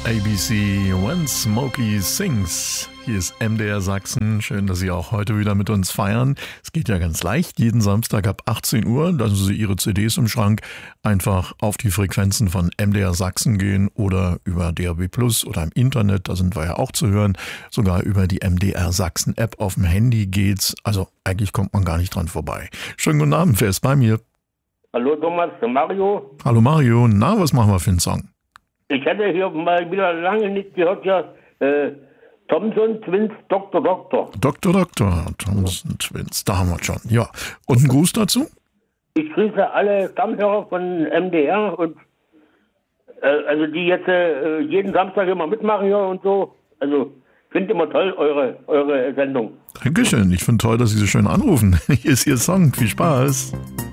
ABC When Smokey Sings. Hier ist MDR Sachsen. Schön, dass Sie auch heute wieder mit uns feiern. Es geht ja ganz leicht. Jeden Samstag ab 18 Uhr lassen Sie Ihre CDs im Schrank. Einfach auf die Frequenzen von MDR Sachsen gehen oder über DAB+ oder im Internet. Da sind wir ja auch zu hören. Sogar über die MDR Sachsen App auf dem Handy geht's. Also eigentlich kommt man gar nicht dran vorbei. Schönen guten Abend. Wer ist bei mir? Hallo Thomas, der Mario. Hallo Mario. Na, was machen wir für einen Song? Ich hatte hier mal wieder lange nicht gehört, ja, Thompson Twins, Dr. Dr. Thompson Twins, da haben wir schon. Ja, und ein Gruß dazu? Ich grüße alle Stammhörer von MDR und also die jetzt jeden Samstag immer mitmachen hier und so. Also finde immer toll eure Sendung. Dankeschön, ich finde toll, dass Sie so schön anrufen. Hier ist Ihr Song, viel Spaß.